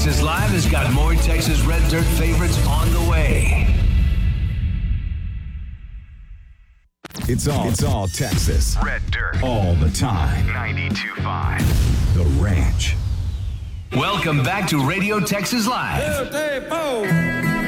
Texas Live has got more Texas Red Dirt favorites on the way. It's all Texas. Red Dirt. All the time. 92.5. The Ranch. Welcome back to Radio Texas Live.